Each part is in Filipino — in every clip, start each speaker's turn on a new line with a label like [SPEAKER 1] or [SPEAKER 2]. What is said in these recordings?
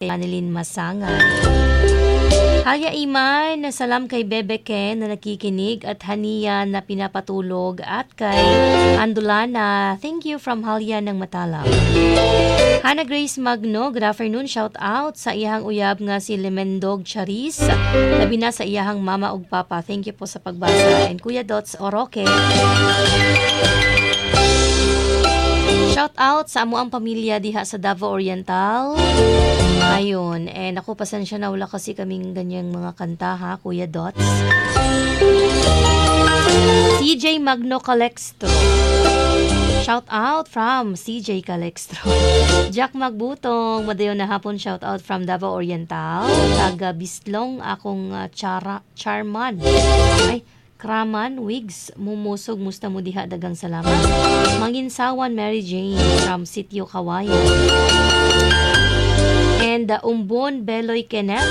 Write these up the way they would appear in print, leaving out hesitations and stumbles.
[SPEAKER 1] Anilin Masangan. Halya Iman, salam kay Bebe Ken na nakikinig at Hania na pinapatulog at kay Andulana. Thank you from Halya ng Matalam. Hannah Grace Magno, good afternoon. Shout out sa iyahang uyab nga si Lemendog Charis. Labi na sa iyahang mama ug papa. Thank you po sa pagbasa. And Kuya Dots Oroque. Shout out sa amo ang pamilya diha sa Davao Oriental. Ayun, ako pasensya na wala kasi kaming ganyang mga kanta ha, Kuya Dots. CJ Magno Calextro. Shout out from CJ Calextro. Jack Magbutong, madayon na hapon, shout out from Davao Oriental. Taga Bislong, akong Charman. Kraman, Wigs, Mumusog, musta mo diha, dagang salamat. Manginsawan, Mary Jane from Sitio Kawayan. And Umbon, Beloy Kenneth.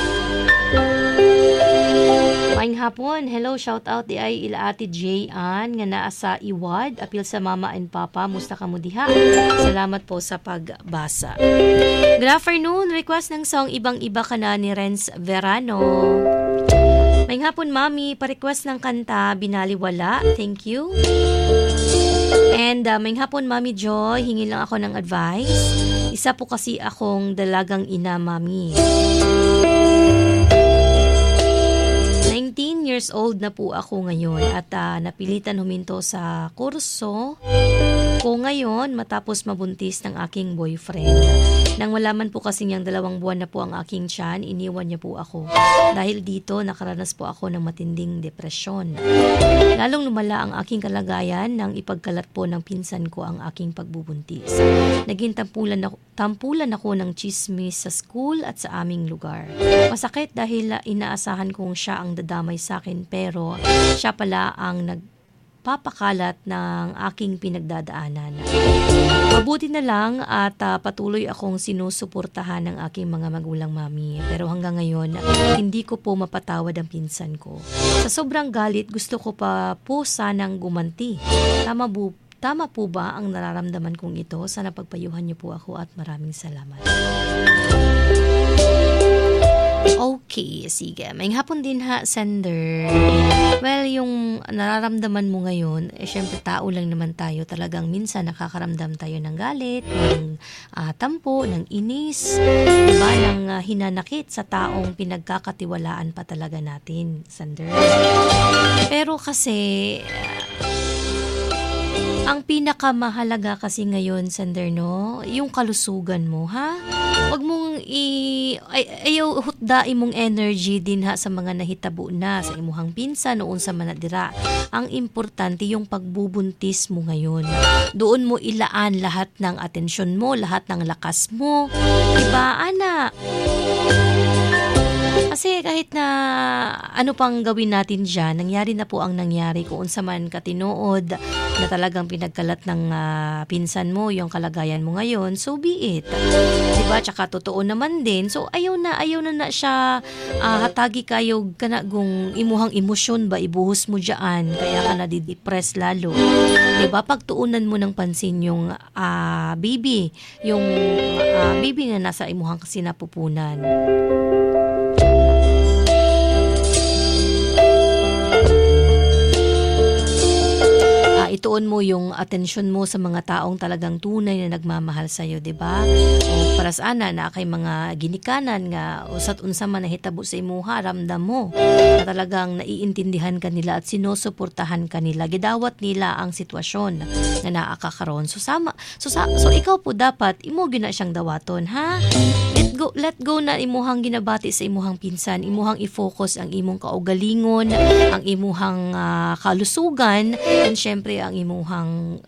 [SPEAKER 1] Maing hapon, hello, shout out di ay Ilaati J.An nga naa sa Iwad, apil sa mama and papa, musta ka mo diha. Salamat po sa pagbasa. Good afternoon, request ng song Ibang-Iba Ka Na ni Renz Verano. Maing hapon, mami, pa-request ng kanta Binaliwala, thank you. And maing hapon, Mami Joy, hingi lang ako ng advice. Isa po kasi akong dalagang ina, mami. 19 years old na po ako ngayon at napilitan huminto sa kurso ko ngayon matapos mabuntis ng aking boyfriend. Nang malaman po kasi niyang 2 buwan na po ang aking tiyan, iniwan niya po ako. Dahil dito, nakaranas po ako ng matinding depresyon. Lalong lumala ang aking kalagayan nang ipagkalat po ng pinsan ko ang aking pagbubuntis. Naging tampulan ako ng chismis sa school at sa aming lugar. Masakit dahil inaasahan kong siya ang dadamay sa akin pero siya pala ang nagpapakalat ng aking pinagdadaanan. Mabuti na lang at patuloy akong sinusuportahan ng aking mga magulang, mami. Pero hanggang ngayon, hindi ko po mapatawad ang pinsan ko. Sa sobrang galit, gusto ko pa po sanang gumanti. Tama po ba ang nararamdaman kong ito? Sana pagpayuhan niyo po ako at maraming salamat. Okay, sige. May hapon din ha, sender. Well, yung nararamdaman mo ngayon, syempre tao lang naman tayo. Talagang minsan nakakaramdam tayo ng galit, ng tampo, ng inis, diba, ng hinanakit sa taong pinagkakatiwalaan pa talaga natin, sender. Pero kasi ang pinakamahalaga kasi ngayon, sender, no, yung kalusugan mo, ha? Huwag mong ayaw hutdain mong energy din ha sa mga nahitabo na sa imuhang pinsan noon sa manadira. Ang importante yung pagbubuntis mo ngayon. Doon mo ilaan lahat ng atensyon mo, lahat ng lakas mo. Diba, anak? Kasi kahit na ano pang gawin natin dyan, nangyari na po ang nangyari. Kung unsa man katinood na talagang pinagkalat ng pinsan mo yung kalagayan mo ngayon, so be it. Diba? Tsaka totoo naman din. So ayaw na siya hatagi kayo kanagong imuhang emosyon ba ibuhos mo dyan. Kaya ka nadidepress lalo. Diba? Pagtuunan mo ng pansin yung baby. Yung baby na nasa imuhang sinapupunan. Ituon mo yung atensyon mo sa mga taong talagang tunay na nagmamahal sa'yo, diba? O paras ana na kay mga ginikanan nga usat unsa man nahitabo sa imuha, ramdam mo na talagang naiintindihan ka nila at sinusuportahan ka nila. Gidawat nila ang sitwasyon na naakakaroon. So ikaw po dapat imo gyud na siyang dawaton, ha? Let go na imuhang ginabati sa imuhang pinsan, imuhang i-focus ang imong kaugalingon, ang imuhang kalusugan, and syempre ang imuhang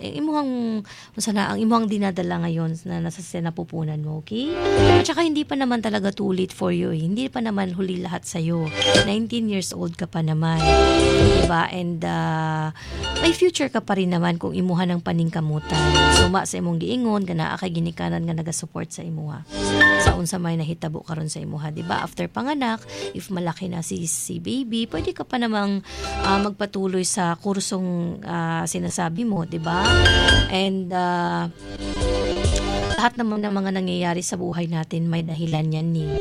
[SPEAKER 1] dinadala ngayon na nasa sinapupunan mo, okay? At saka hindi pa naman talaga too late for you, hindi pa naman huli lahat sa'yo. 19 years old ka pa naman, diba? And may future ka pa rin naman kung imuhan ng paningkamutan. Suma sa imong giingon, ganaa kay ginikanan nga nagasupport sa imuha. Sa unsa may nahitabo karon sa imuha, diba? After panganak, if malaki na si baby, pwede ka pa namang magpatuloy sa kursong sinasabi mo, diba? And Lahat naman ng mga nangyayari sa buhay natin may dahilan yan ni.